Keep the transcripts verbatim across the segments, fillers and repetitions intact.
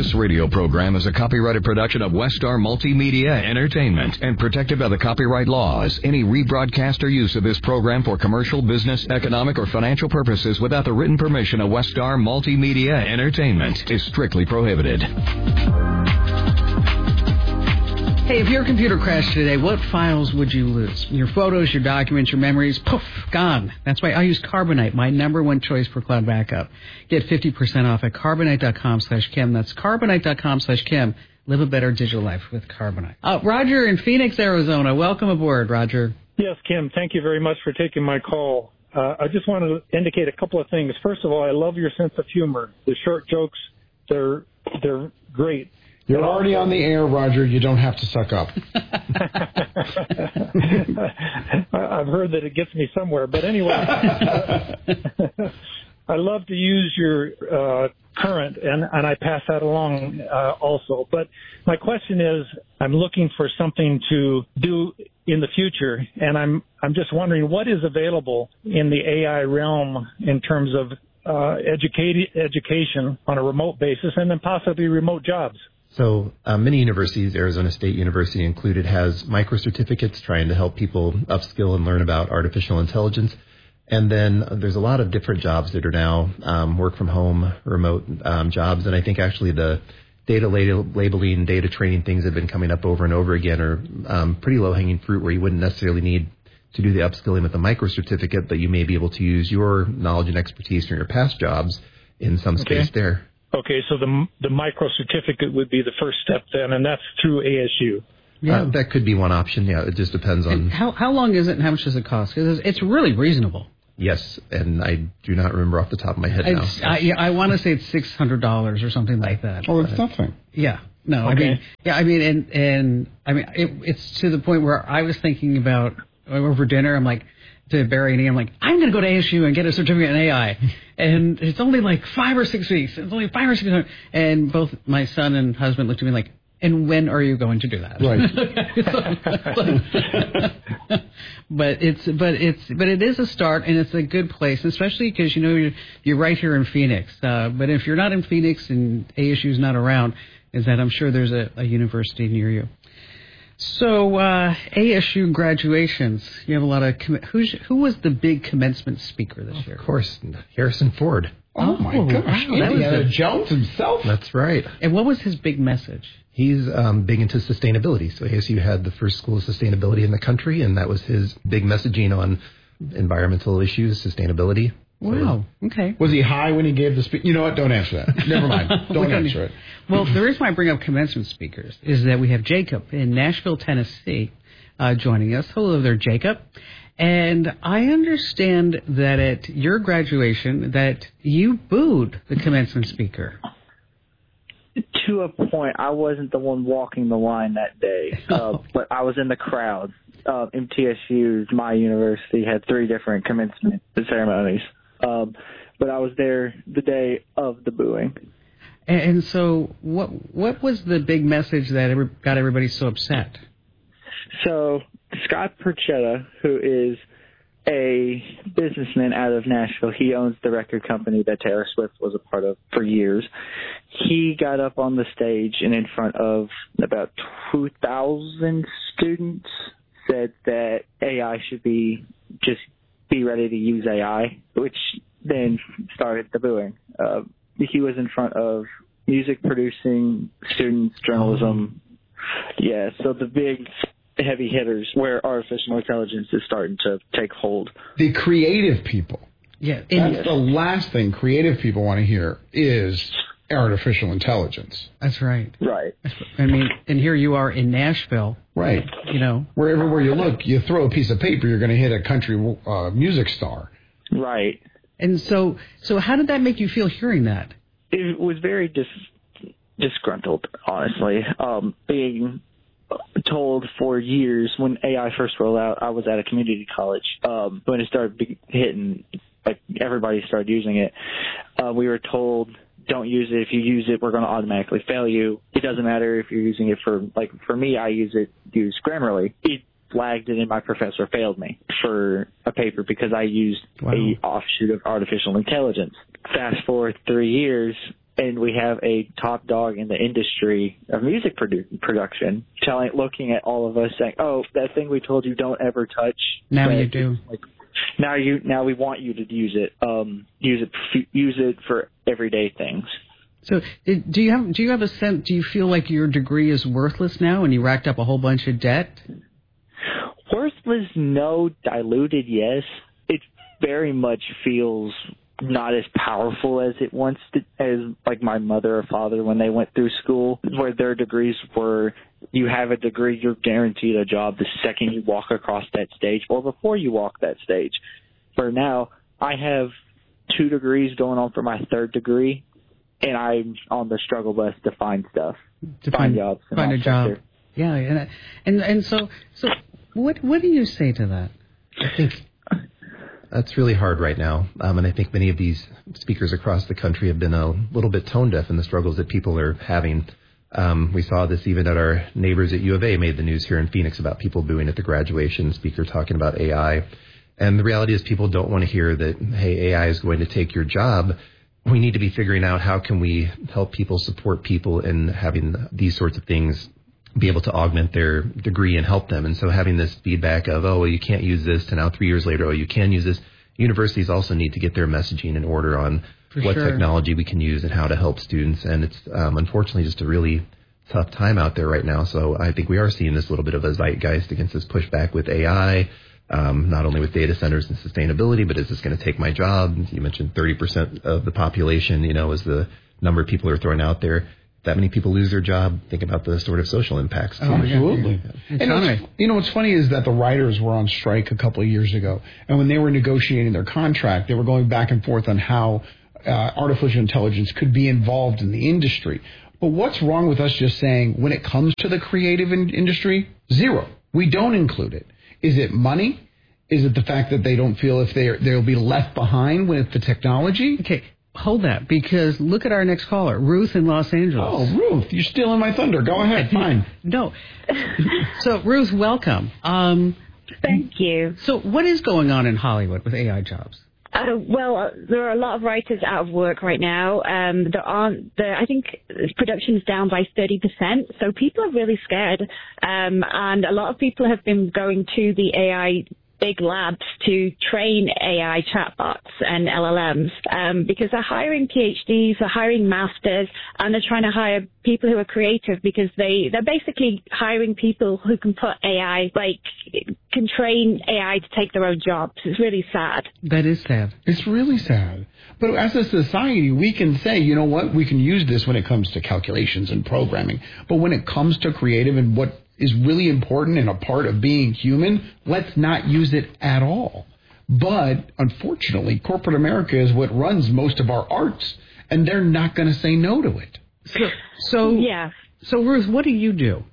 This radio program is a copyrighted production of Westar Multimedia Entertainment and protected by the copyright laws. Any rebroadcast or use of this program for commercial, business, economic, or financial purposes without the written permission of Westar Multimedia Entertainment is strictly prohibited. Hey, if your computer crashed today, what files would you lose? Your photos, your documents, your memories, poof, gone. That's why I use Carbonite, my number one choice for cloud backup. Get fifty percent off at carbonite.com slash Kim. That's carbonite.com slash Kim. Live a better digital life with Carbonite. Uh, Roger in Phoenix, Arizona. Welcome aboard, Roger. Yes, Kim, thank you very much for taking my call. Uh, I just want to indicate a couple of things. First of all, I love your sense of humor. The short jokes, they're they're great. You're already on the air, Roger. You don't have to suck up. I've heard that it gets me somewhere. But anyway, I love to use your uh, current, and, and I pass that along uh, also. But my question is, I'm looking for something to do in the future, and I'm I'm just wondering what is available in the A I realm in terms of uh, educate, education on a remote basis, and then possibly remote jobs. So uh, many universities, Arizona State University included, has micro-certificates trying to help people upskill and learn about artificial intelligence. And then there's a lot of different jobs that are now um, work-from-home, remote um, jobs. And I think actually the data lab- labeling, data training things have been coming up over and over again are um, pretty low-hanging fruit where you wouldn't necessarily need to do the upskilling with a micro-certificate, but you may be able to use your knowledge and expertise from your past jobs in some Okay. space there. Okay, so the the micro certificate would be the first step then, and that's through A S U. Yeah, uh, that could be one option. Yeah, it just depends on. And how how long is it and how much does it cost? Because it's, it's really reasonable. Yes, and I do not remember off the top of my head now. It's, I, yeah, I want to say it's six hundred dollars or something like that. Oh, it's nothing. Yeah. No, I Okay. mean, yeah, I mean, and and I mean, it, it's to the point where I was thinking about over dinner. I'm like. To Barry and Ian, I'm like, I'm going to go to A S U and get a certificate in A I. And it's only like five or six weeks. It's only five or six weeks. And both my son and husband looked at me like, and when are you going to do that? Right. but it's, but it's, but it is a start, and it's a good place, especially because, you know, you're, you're right here in Phoenix. Uh, but if you're not in Phoenix and A S U's not around, is that I'm sure there's a, a university near you. So, uh, A S U graduations, you have a lot of, com- who's, who was the big commencement speaker this year? Of course, Harrison Ford. Oh, my gosh. Wow, that was Indiana a- Jones himself. That's right. And what was his big message? He's um, big into sustainability. So A S U had the first school of sustainability in the country, and that was his big messaging on environmental issues, sustainability. Wow. Okay. Was he high when he gave the speech? You know what? Don't answer that. Never mind. Don't answer it. Well, the reason why I bring up commencement speakers is that we have Jacob in Nashville, Tennessee, uh, joining us. Hello there, Jacob. And I understand that at your graduation that you booed the commencement speaker. To a point, I wasn't the one walking the line that day, uh, but I was in the crowd. Uh, M T S U, my university, had three different commencement ceremonies. Um, but I was there the day of the booing. And, and so what what was the big message that every, got everybody so upset? So Scott Perchetta, who is a businessman out of Nashville, he owns the record company that Taylor Swift was a part of for years. He got up on the stage and in front of about two thousand students said that A I should be just be ready to use A I, which then started the booing. Uh, he was in front of music producing students, journalism. Yeah, so the big heavy hitters where artificial intelligence is starting to take hold. The creative people. Yeah, That's and, the last thing creative people want to hear is artificial intelligence. that's right. Right. I mean, and here you are in Nashville. Right. You know. Where everywhere you look, you throw a piece of paper, you're going to hit a country uh, music star. Right. And so, so how did that make you feel hearing that? It was very dis- disgruntled, honestly. Um, being told for years when A I first rolled out, I was at a community college. Um, when it started be- hitting, like everybody started using it, uh, we were told, don't use it. If you use it, we're going to automatically fail you. It doesn't matter if you're using it for, like, for me, I use it, use Grammarly. It flagged it and my professor failed me for a paper because I used Wow. a offshoot of artificial intelligence. Fast forward three years, and we have a top dog in the industry of music produ- production telling, looking at all of us saying, "Oh, that thing we told you don't ever touch." Now you do. Like, now you, now we want you to use it. Um, use it, use it for everyday things. So, do you have do you have a sense? Do you feel like your degree is worthless now, and you racked up a whole bunch of debt? Worthless, no. Diluted, yes. It very much feels not as powerful as it once did, as like my mother or father when they went through school, where their degrees were, you have a degree, you're guaranteed a job the second you walk across that stage or before you walk that stage. For now, I have two degrees going on for my third degree, and I'm on the struggle bus to find stuff, To find, find jobs, find a job. Yeah, and and and so so what what do you say to that? I think that's really hard right now, um, and I think many of these speakers across the country have been a little bit tone deaf in the struggles that people are having. Um, we saw this even at our neighbors at U of A made the news here in Phoenix about people booing at the graduation, speaker talking about A I. And the reality is people don't want to hear that, hey, A I is going to take your job. We need to be figuring out how can we help people, support people in having these sorts of things be able to augment their degree and help them. And so having this feedback of, oh, well, you can't use this, to now three years later, oh, you can use this. Universities also need to get their messaging in order on For what sure. technology we can use and how to help students. And it's um, unfortunately just a really tough time out there right now. So I think we are seeing this little bit of a zeitgeist against this pushback with A I, um, not only with data centers and sustainability, but is this going to take my job? You mentioned thirty percent of the population, you know, is the number of people who are throwing out there. That many people lose their job, think about the sort of social impacts. Oh, absolutely. Yeah. And what's, you know, what's funny is that the writers were on strike a couple of years ago. And when they were negotiating their contract, they were going back and forth on how uh, artificial intelligence could be involved in the industry. But what's wrong with us just saying, when it comes to the creative in- industry, zero. We don't include it. Is it money? Is it the fact that they don't feel if they're, they'll be left behind with the technology? Okay. Hold that, because look at our next caller, Ruth in Los Angeles. Oh, Ruth, you're stealing my thunder. Go ahead, fine. No. So, Ruth, welcome. Um, Thank you. so what is going on in Hollywood with A I jobs? Uh, well, uh, there are a lot of writers out of work right now. Um, there aren't. There, I think production's down by thirty percent, so people are really scared. Um, and a lot of people have been going to the A I big labs to train A I chatbots and L L Ms um, because they're hiring PhDs, they're hiring masters, and they're trying to hire people who are creative because they, they're basically hiring people who can put A I, like, can train A I to take their own jobs. It's really sad. That is sad. It's really sad. But as a society, we can say, you know what, we can use this when it comes to calculations and programming. But when it comes to creative and what is really important and a part of being human, let's not use it at all. But unfortunately, corporate America is what runs most of our arts, and they're not going to say no to it. So, so, Yeah. so Ruth, what do you do?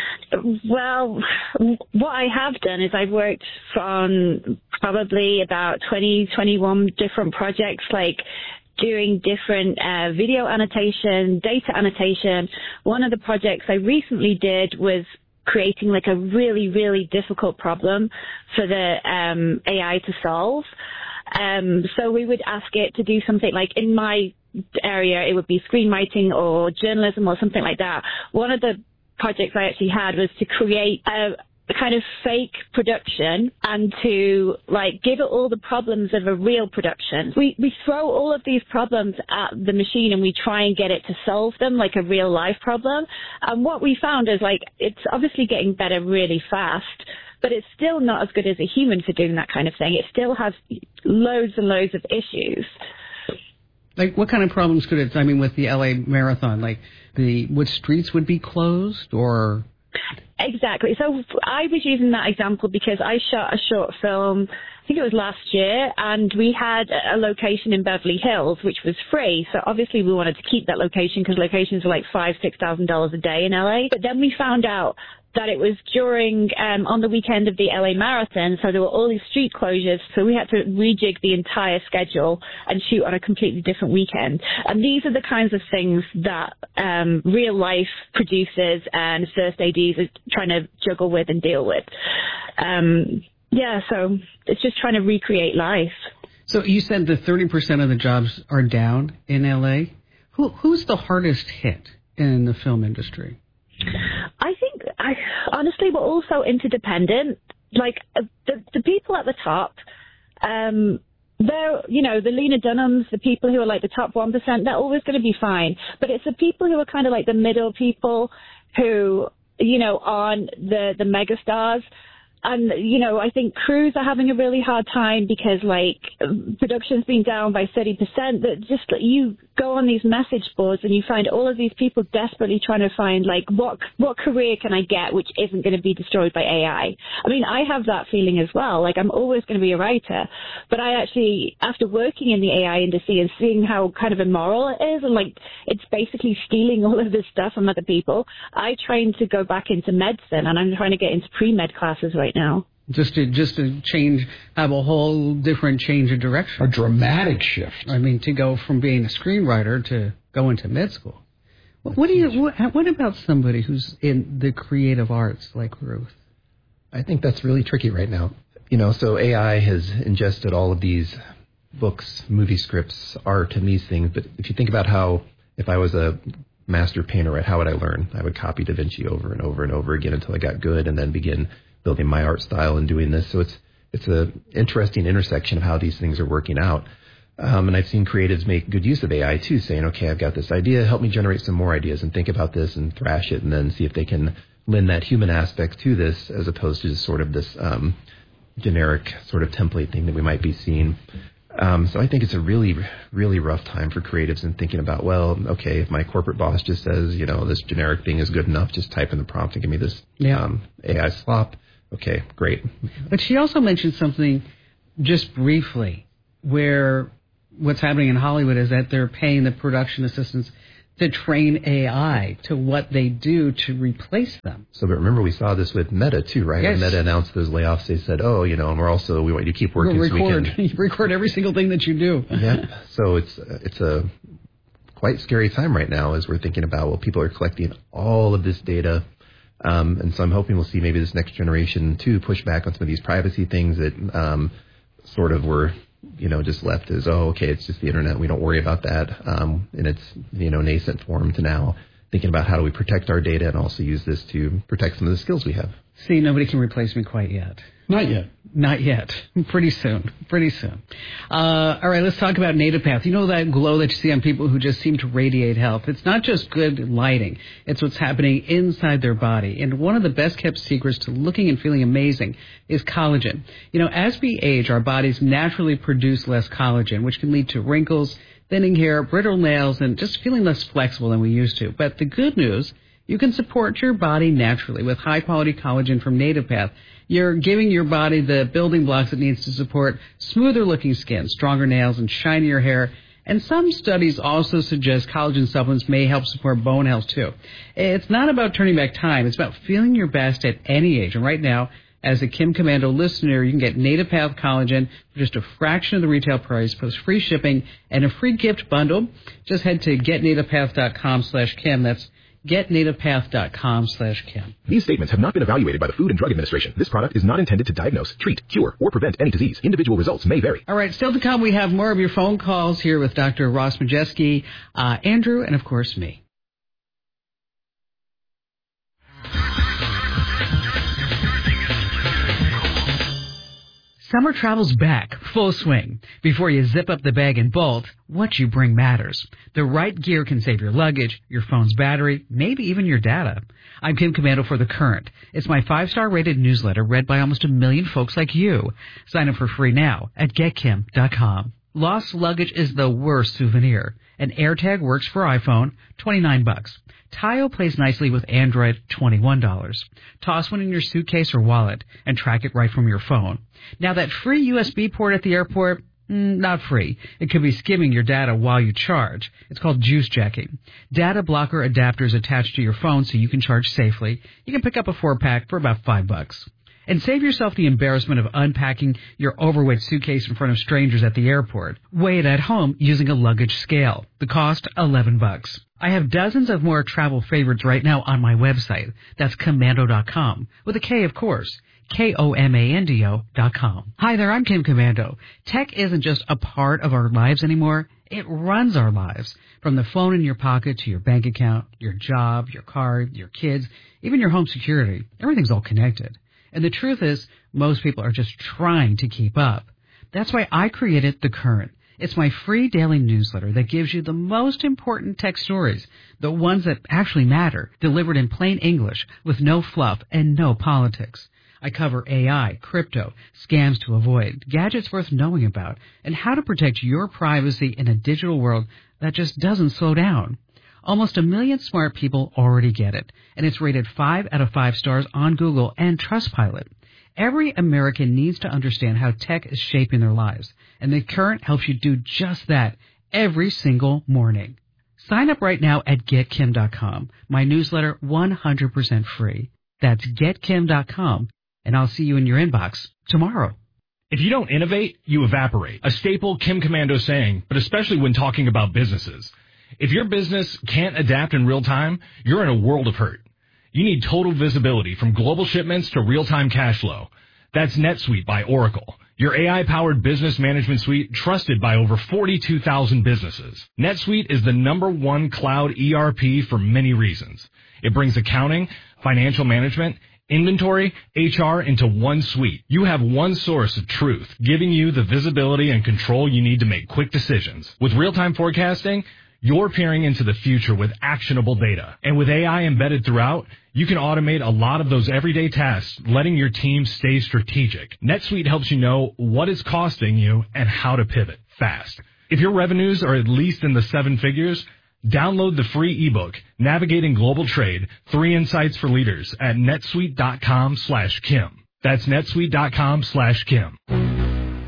Well, what I have done is I've worked on probably about twenty, twenty-one different projects, like doing different uh, video annotation, data annotation. One of the projects I recently did was creating like a really, really difficult problem for the um, A I to solve. Um, so we would ask it to do something like, in my area, it would be screenwriting or journalism or something like that. One of the projects I actually had was to create a, a kind of fake production and to like give it all the problems of a real production. We we throw all of these problems at the machine and we try and get it to solve them like a real life problem. And what we found is like it's obviously getting better really fast, but it's still not as good as a human for doing that kind of thing. It still has loads and loads of issues. Like, what kind of problems could it, I mean, with the L A Marathon, like the, what streets would be closed or? Exactly. So I was using that example because I shot a short film, I think it was last year, and we had a location in Beverly Hills, which was free. So obviously we wanted to keep that location because locations are like five, six thousand dollars a day in L A. But then we found out that it was during, um, on the weekend of the L A Marathon, so there were all these street closures, so we had to rejig the entire schedule and shoot on a completely different weekend. And these are the kinds of things that um, real-life producers and first A Ds are trying to juggle with and deal with. Um, yeah, so it's just trying to recreate life. So you said that thirty percent of the jobs are down in L A? Who, who's the hardest hit in the film industry? I think, I honestly, we're all so interdependent. Like, uh, the, the people at the top, um, they're, you know, the Lena Dunhams, the people who are like the top one percent, they're always going to be fine. But it's the people who are kind of like the middle people who, you know, aren't the, the mega stars. And, you know, I think crews are having a really hard time because, like, production's been down by thirty percent. That just, you go on these message boards and you find all of these people desperately trying to find, like, what what career can I get which isn't going to be destroyed by A I? I mean, I have that feeling as well. Like, I'm always going to be a writer. But I actually, after working in the A I industry and seeing how kind of immoral it is and, like, it's basically stealing all of this stuff from other people, I'm trying to go back into medicine, and I'm trying to get into pre-med classes right now. Just to just to change, have a whole different change of direction. A dramatic shift. I mean, to go from being a screenwriter to go into med school. What, what do you? What, what about somebody who's in the creative arts like Ruth? I think that's really tricky right now. You know, so A I has ingested all of these books, movie scripts, art, and these things. But if you think about how, if I was a master painter, right, how would I learn? I would copy Da Vinci over and over and over again until I got good, and then begin building my art style and doing this. So it's it's a interesting intersection of how these things are working out. Um, and I've seen creatives make good use of A I too, saying, okay, I've got this idea, help me generate some more ideas and think about this and thrash it and then see if they can lend that human aspect to this as opposed to just sort of this um, generic sort of template thing that we might be seeing. Um, so I think it's a really, really rough time for creatives in thinking about, well, okay, if my corporate boss just says, you know, this generic thing is good enough, just type in the prompt and give me this yeah. um, A I slop. Okay, great. But she also mentioned something just briefly where what's happening in Hollywood is that they're paying the production assistants to train A I to what they do to replace them. So, but remember, we saw this with Meta too, right? Yes. When Meta announced those layoffs, they said, "Oh, you know, and we're also we want you to keep working." We'll record, so we can record every single thing that you do. Yeah. So it's it's a quite scary time right now as we're thinking about, well, people are collecting all of this data, um, and so I'm hoping we'll see maybe this next generation too push back on some of these privacy things that um, sort of were, you know, just left as, oh, okay, it's just the internet. We don't worry about that um, in its, you know, nascent form to now thinking about how do we protect our data and also use this to protect some of the skills we have. See, nobody can replace me quite yet. Not yet. Not yet. Pretty soon. Pretty soon. Uh, all right, let's talk about NativePath. You know that glow that you see on people who just seem to radiate health? It's not just good lighting. It's what's happening inside their body. And one of the best-kept secrets to looking and feeling amazing is collagen. You know, as we age, our bodies naturally produce less collagen, which can lead to wrinkles, thinning hair, brittle nails, and just feeling less flexible than we used to. But the good news, you can support your body naturally with high-quality collagen from NativePath. You're giving your body the building blocks it needs to support smoother-looking skin, stronger nails, and shinier hair. And some studies also suggest collagen supplements may help support bone health, too. It's not about turning back time. It's about feeling your best at any age. And right now, as a Kim Komando listener, you can get NativePath collagen for just a fraction of the retail price, plus free shipping and a free gift bundle. Just head to getnativepath.com slash Kim. That's getnativepath.com slash Kim. These statements have not been evaluated by the Food and Drug Administration. This product is not intended to diagnose, treat, cure, or prevent any disease. Individual results may vary. All right, still to come, we have more of your phone calls here with Doctor Ross Majeski, uh, Andrew, and, of course, me. Summer travel's back, full swing. Before you zip up the bag and bolt, what you bring matters. The right gear can save your luggage, your phone's battery, maybe even your data. I'm Kim Komando for The Current. It's my five-star rated newsletter read by almost a million folks like you. Sign up for free now at get kim dot com. Lost luggage is the worst souvenir. An AirTag works for iPhone, twenty-nine bucks. Taio plays nicely with Android, twenty-one dollars. Toss one in your suitcase or wallet and track it right from your phone. Now that free U S B port at the airport, mm, not free. It could be skimming your data while you charge. It's called juice jacking. Data blocker adapters attached to your phone so you can charge safely. You can pick up a four-pack for about five bucks. And save yourself the embarrassment of unpacking your overweight suitcase in front of strangers at the airport. Weigh it at home using a luggage scale. The cost, eleven bucks. I have dozens of more travel favorites right now on my website. That's komando dot com. With a K, of course. K O M A N D O dot com. Hi there, I'm Kim Komando. Tech isn't just a part of our lives anymore. It runs our lives, from the phone in your pocket to your bank account, your job, your car, your kids, even your home security. Everything's all connected. And the truth is, most people are just trying to keep up. That's why I created The Current. It's my free daily newsletter that gives you the most important tech stories, the ones that actually matter, delivered in plain English with no fluff and no politics. I cover A I, crypto, scams to avoid, gadgets worth knowing about, and how to protect your privacy in a digital world that just doesn't slow down. Almost a million smart people already get it, and it's rated five out of five stars on Google and Trustpilot. Every American needs to understand how tech is shaping their lives, and The Current helps you do just that every single morning. Sign up right now at get kim dot com. My newsletter one hundred percent free. That's get kim dot com, and I'll see you in your inbox tomorrow. If you don't innovate, you evaporate. A staple Kim Commando saying, but especially when talking about businesses. If your business can't adapt in real time, you're in a world of hurt. You need total visibility from global shipments to real-time cash flow. That's NetSuite by Oracle, your A I-powered business management suite trusted by over forty-two thousand businesses. NetSuite is the number one cloud E R P for many reasons. It brings accounting, financial management, inventory, H R into one suite. You have one source of truth, giving you the visibility and control you need to make quick decisions. With real-time forecasting, you're peering into the future with actionable data. And with A I embedded throughout, you can automate a lot of those everyday tasks, letting your team stay strategic. NetSuite helps you know what it's costing you and how to pivot fast. If your revenues are at least in the seven figures, download the free ebook, Navigating Global Trade, Three Insights for Leaders at netsuite dot com slash Kim. That's netsuite dot com slash Kim.